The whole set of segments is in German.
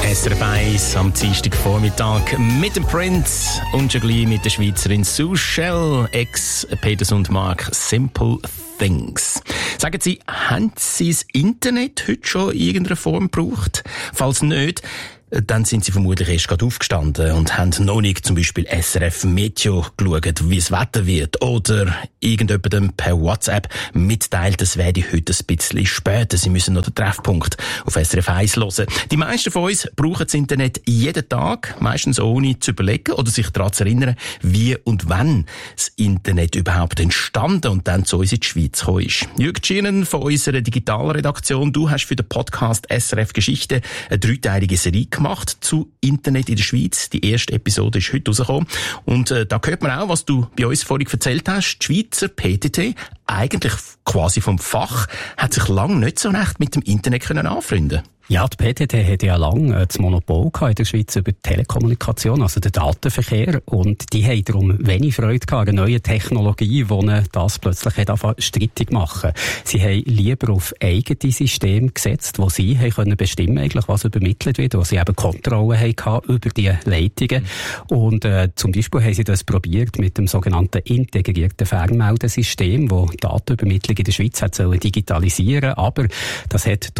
SRF 1 am Dienstagvormittag mit dem Prince und schon gleich mit der Schweizerin Sue Shell, ex-Peters und Mark Simple Things. Sagen Sie, haben Sie das Internet heute schon in irgendeiner Form gebraucht? Falls nicht, dann sind Sie vermutlich erst gerade aufgestanden und haben noch nicht zum Beispiel SRF Meteo geschaut, wie es Wetter wird, oder irgendjemandem per WhatsApp mitteilt, es werde heute ein bisschen später. Sie müssen noch den Treffpunkt auf SRF 1 hören. Die meisten von uns brauchen das Internet jeden Tag, meistens ohne zu überlegen oder sich daran zu erinnern, wie und wann das Internet überhaupt entstanden und dann zu uns in die Schweiz gekommen ist. Jürg Tschienen von unserer Digitalredaktion, du hast für den Podcast SRF Geschichte eine 3-teilige Serie gemacht zu Internet in der Schweiz. Die erste Episode ist heute rausgekommen. Und da hört man auch, was du bei uns vorhin erzählt hast. Die Schweizer PTT, eigentlich quasi vom Fach, hat sich lange nicht so recht mit dem Internet anfreunden können. Ja, die PTT hat ja lange das Monopol gehabt in der Schweiz über die Telekommunikation, also den Datenverkehr. Und die haben darum wenig Freude gehabt an einer neuen Technologie, die das plötzlich strittig machen. Sie haben lieber auf eigene Systeme gesetzt, wo sie können bestimmen eigentlich, was übermittelt wird, wo sie eben Kontrolle hatten über die Leitungen. Und zum Beispiel haben sie das probiert mit dem sogenannten integrierten Fernmeldesystem, wo Datenübermittlung in der Schweiz hat digitalisieren, aber das hat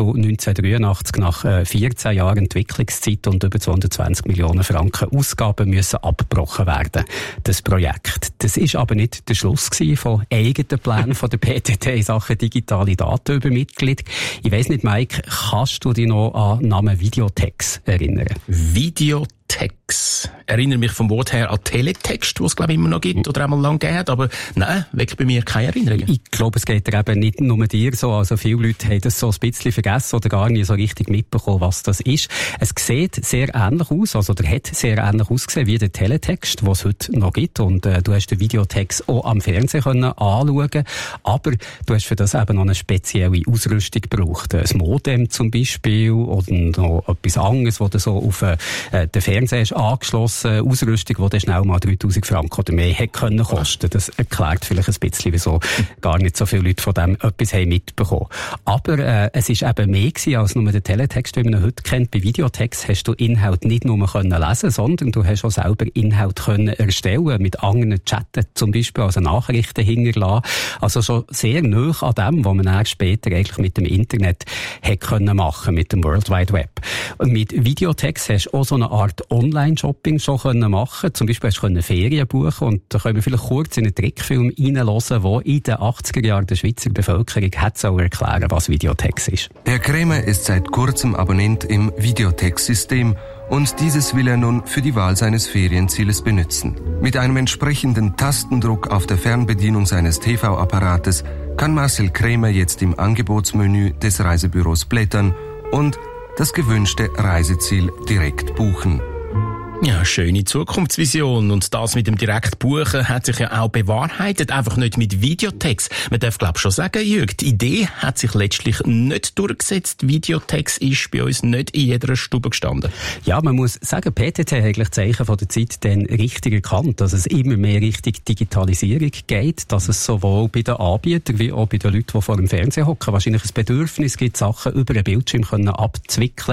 1983 nach 14 Jahren Entwicklungszeit und über 220 Millionen Franken Ausgaben müssen abgebrochen werden. Das Projekt. Das ist aber nicht der Schluss von eigenen Plänen von der PTT in Sachen digitale Datenübermittlung. Ich weiss nicht, Mike, kannst du dich noch an den Namen Videotex erinnern? Videotex. Erinnere mich vom Wort her an Teletext, was es glaube ich immer noch gibt oder einmal lang gegeben hat, aber nein, weckt bei mir keine Erinnerungen. Ich glaube, es geht eben nicht nur dir so, also viele Leute haben das so ein bisschen vergessen oder gar nicht so richtig mitbekommen, was das ist. Es sieht sehr ähnlich aus, also der hat sehr ähnlich ausgesehen wie der Teletext, was es heute noch gibt, und du hast den Videotext auch am Fernsehen können anschauen, aber du hast für das eben noch eine spezielle Ausrüstung gebraucht, ein Modem zum Beispiel oder noch etwas anderes, wo du so auf den Fernseher ist angeschlossen, Ausrüstung, die dann schnell mal 3'000 Franken oder mehr hätte können kosten. Das erklärt vielleicht ein bisschen, wieso gar nicht so viele Leute von dem etwas haben mitbekommen. Aber es ist eben mehr gewesen als nur der Teletext, wie man ihn heute kennt. Bei Videotext hast du Inhalt nicht nur können lesen, sondern du hast auch selber Inhalt können erstellen, mit anderen chatten, zum Beispiel, also Nachrichten hinterlassen. Also schon sehr nahe an dem, was man dann später eigentlich mit dem Internet hätte können machen, mit dem World Wide Web. Und mit Videotext hast du auch so eine Art Online-Shopping schon können machen. Zum Beispiel hast du Ferien buchen, und da können wir vielleicht kurz in einen Trickfilm reinhören, wo in den 80er Jahren der Schweizer Bevölkerung hat erklären, was Videotext ist. Herr Krämer ist seit kurzem Abonnent im Videotext-System und dieses will er nun für die Wahl seines Ferienzieles benutzen. Mit einem entsprechenden Tastendruck auf der Fernbedienung seines TV-Apparates kann Marcel Krämer jetzt im Angebotsmenü des Reisebüros blättern und das gewünschte Reiseziel direkt buchen. Ja, schöne Zukunftsvision. Und das mit dem Direktbuchen hat sich ja auch bewahrheitet. Einfach nicht mit Videotext. Man darf, glaube ich, schon sagen, Jürg, die Idee hat sich letztlich nicht durchgesetzt. Videotext ist bei uns nicht in jeder Stube gestanden. Ja, man muss sagen, PTT hat eigentlich Zeichen von der Zeit dann richtig erkannt, dass es immer mehr Richtung Digitalisierung geht, dass es sowohl bei den Anbietern wie auch bei den Leuten, die vor dem Fernsehen hocken, wahrscheinlich ein Bedürfnis gibt, Sachen über einen Bildschirm abzuwickeln.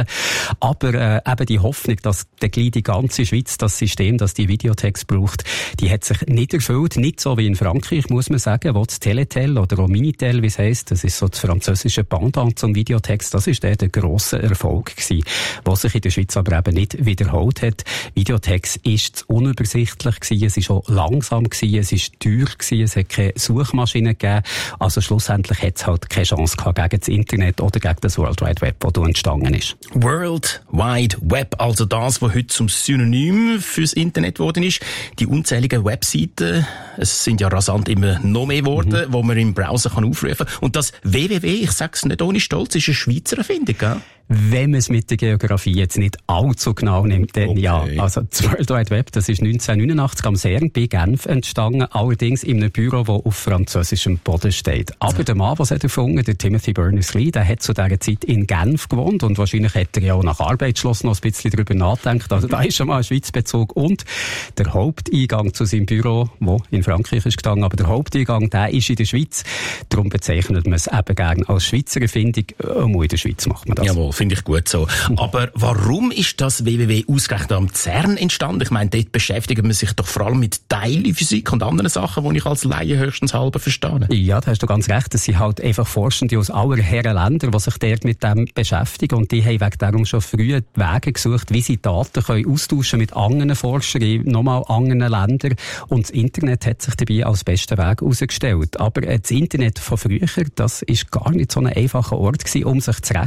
Aber eben die Hoffnung, dass die ganze Schweiz das System, das die Videotext braucht, die hat sich nicht erfüllt. Nicht so wie in Frankreich, muss man sagen, wo das Teletel oder auch Minitel, wie es heisst, das ist so das französische Pendant zum Videotext, das ist der grosse Erfolg gewesen, was sich in der Schweiz aber eben nicht wiederholt hat. Videotext ist unübersichtlich gewesen, es ist auch langsam gewesen, es ist teuer gewesen, es hat keine Suchmaschine gegeben, also schlussendlich hat es halt keine Chance gehabt gegen das Internet oder gegen das World Wide Web, das da entstanden ist. World Wide Web, also das, was heute zum Synonym fürs Internet geworden ist. Die unzähligen Webseiten, es sind ja rasant immer noch mehr geworden, wo man im Browser aufrufen kann. Und das www, ich sag's nicht ohne Stolz, ist eine Schweizer Erfindung, gell? Wenn man es mit der Geografie jetzt nicht allzu genau nimmt, dann ja. Also das World Wide Web, das ist 1989 am CERN bei Genf entstanden, allerdings in einem Büro, das auf französischem Boden steht. Aber der Mann, der es erfunden hat, der Timothy Berners-Lee, der hat zu dieser Zeit in Genf gewohnt und wahrscheinlich hat er ja auch nach Arbeitsschluss noch ein bisschen darüber nachgedacht. Also da ist schon mal ein Schweizbezug. Und der Haupteingang zu seinem Büro, wo in Frankreich ist gestanden, aber der Haupteingang, der ist in der Schweiz. Darum bezeichnet man es eben gerne als Schweizer Erfindung. Auch in der Schweiz macht man das. Jawohl. finde ich gut so. Aber warum ist das WWW ausgerechnet am CERN entstanden? Ich meine, dort beschäftigt man sich doch vor allem mit Teilchenphysik und anderen Sachen, die ich als Laie höchstens halber verstehe. Ja, da hast du ganz recht. Es sind halt einfach Forschende aus aller Herren Länder, die sich dort mit dem beschäftigen. Und die haben wegen darum schon früh Wege gesucht, wie sie Daten können austauschen mit anderen Forschern in nochmal anderen Ländern. Und das Internet hat sich dabei als besten Weg herausgestellt. Aber das Internet von früher, das ist gar nicht so ein einfacher Ort gewesen, um sich zu